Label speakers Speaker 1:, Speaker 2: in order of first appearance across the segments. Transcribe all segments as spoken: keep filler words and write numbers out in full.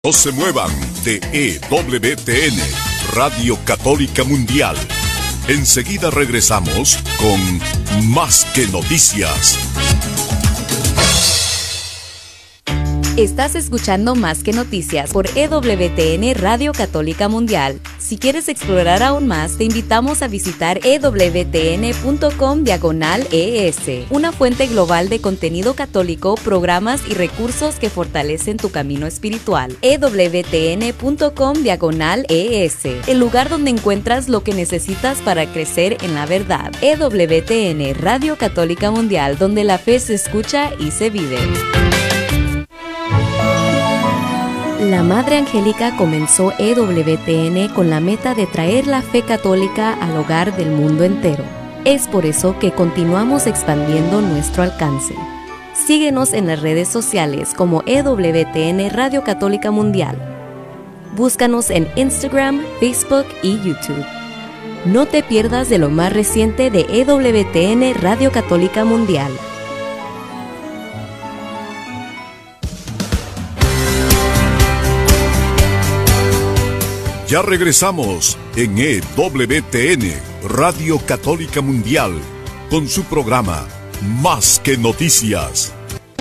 Speaker 1: No se muevan de E W T N, Radio Católica Mundial. Enseguida regresamos con Más que Noticias.
Speaker 2: Estás escuchando Más que Noticias por E W T N Radio Católica Mundial. Si quieres explorar aún más, te invitamos a visitar ewtn.com diagonal ES, una fuente global de contenido católico, programas y recursos que fortalecen tu camino espiritual. ewtn.com diagonal ES, el lugar donde encuentras lo que necesitas para crecer en la verdad. E W T N Radio Católica Mundial, donde la fe se escucha y se vive. La Madre Angélica comenzó E W T N con la meta de traer la fe católica al hogar del mundo entero. Es por eso que continuamos expandiendo nuestro alcance. Síguenos en las redes sociales como E W T N Radio Católica Mundial. Búscanos en Instagram, Facebook y YouTube. No te pierdas de lo más reciente de E W T N Radio Católica Mundial.
Speaker 1: Ya regresamos en E W T N, Radio Católica Mundial, con su programa Más que Noticias.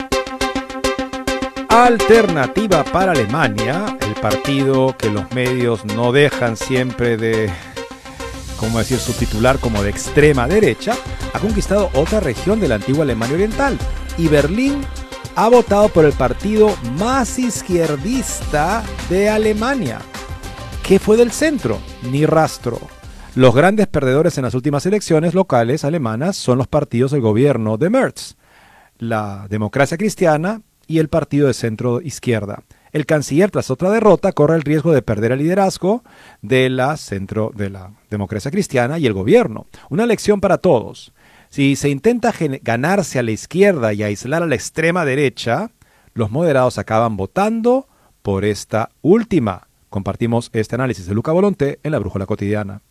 Speaker 3: Alternativa para Alemania, el partido que los medios no dejan siempre de, ¿cómo decir?, subtitular como de extrema derecha, ha conquistado otra región de la antigua Alemania Oriental, y Berlín ha votado por el partido más izquierdista de Alemania. ¿Qué fue del centro? Ni rastro. Los grandes perdedores en las últimas elecciones locales alemanas son los partidos del gobierno de Merz, la Democracia Cristiana y el partido de centro izquierda. El canciller, tras otra derrota, corre el riesgo de perder el liderazgo de la centro de la Democracia Cristiana y el gobierno. Una lección para todos. Si se intenta ganarse a la izquierda y aislar a la extrema derecha, los moderados acaban votando por esta última. Compartimos este análisis de Luca Volonté en la Brújula Cotidiana.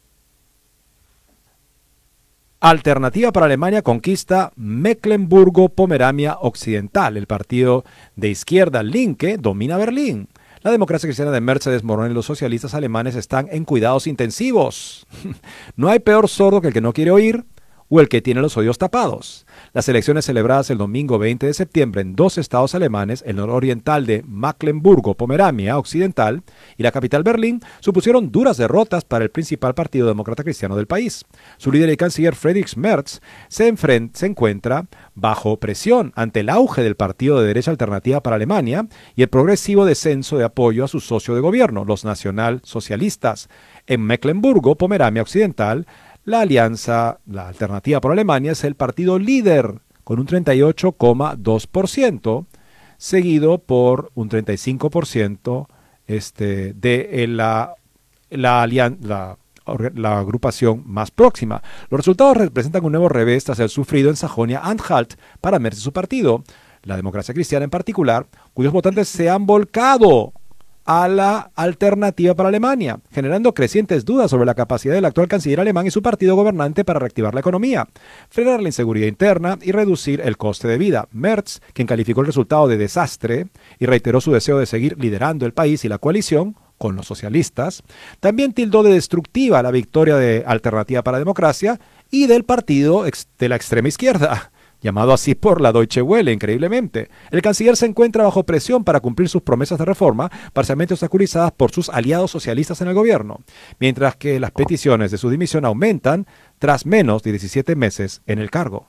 Speaker 3: Alternativa para Alemania conquista Mecklemburgo-Pomerania Occidental. El partido de izquierda Linke domina Berlín. La Democracia Cristiana de Merz se desmorona y los socialistas alemanes están en cuidados intensivos. No hay peor sordo que el que no quiere oír o el que tiene los oídos tapados. Las elecciones celebradas el domingo veinte de septiembre en dos estados alemanes, el nororiental de Mecklemburgo-Pomerania Occidental y la capital Berlín, supusieron duras derrotas para el principal partido demócrata cristiano del país. Su líder y canciller Friedrich Merz se, enfrenta, se encuentra bajo presión ante el auge del partido de derecha Alternativa para Alemania y el progresivo descenso de apoyo a su socio de gobierno, los nacionalsocialistas. En Mecklemburgo-Pomerania Occidental, la alianza, la Alternativa por Alemania, es el partido líder con un treinta y ocho coma dos por ciento, seguido por un treinta y cinco por ciento este, de la, la, la, la agrupación más próxima. Los resultados representan un nuevo revés tras el sufrido en Sajonia-Anhalt para Merz y su partido, la Democracia Cristiana en particular, cuyos votantes se han volcado a la Alternativa para Alemania, generando crecientes dudas sobre la capacidad del actual canciller alemán y su partido gobernante para reactivar la economía, frenar la inseguridad interna y reducir el coste de vida. Merz, quien calificó el resultado de desastre y reiteró su deseo de seguir liderando el país y la coalición con los socialistas, también tildó de destructiva la victoria de Alternativa para la Democracia y del partido de la extrema izquierda, llamado así por la Deutsche Welle, increíblemente. El canciller se encuentra bajo presión para cumplir sus promesas de reforma, parcialmente obstaculizadas por sus aliados socialistas en el gobierno, mientras que las peticiones de su dimisión aumentan tras menos de diecisiete meses en el cargo.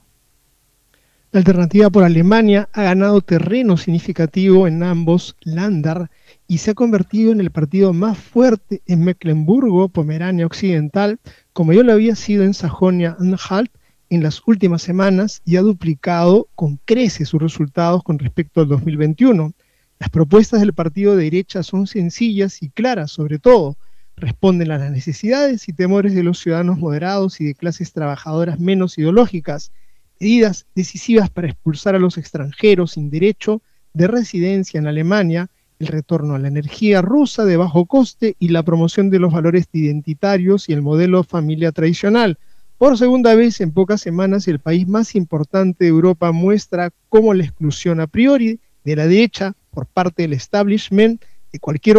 Speaker 4: La Alternativa por Alemania ha ganado terreno significativo en ambos Länder y se ha convertido en el partido más fuerte en Mecklemburgo-Pomerania Occidental, como ya lo había sido en Sajonia-Anhalt en las últimas semanas, y ha duplicado con creces sus resultados con respecto al dos mil veintiuno. Las propuestas del partido de derecha son sencillas y claras, sobre todo, responden a las necesidades y temores de los ciudadanos moderados y de clases trabajadoras menos ideológicas, medidas decisivas para expulsar a los extranjeros sin derecho de residencia en Alemania, el retorno a la energía rusa de bajo coste y la promoción de los valores identitarios y el modelo familia tradicional. Por segunda vez en pocas semanas, el país más importante de Europa muestra cómo la exclusión a priori de la derecha por parte del establishment cualquier